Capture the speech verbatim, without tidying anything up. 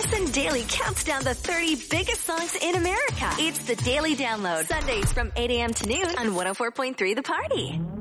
Carson Daly counts down the thirty biggest songs in America. It's the Daily Download, Sundays from eight a.m. to noon on one oh four point three The Party.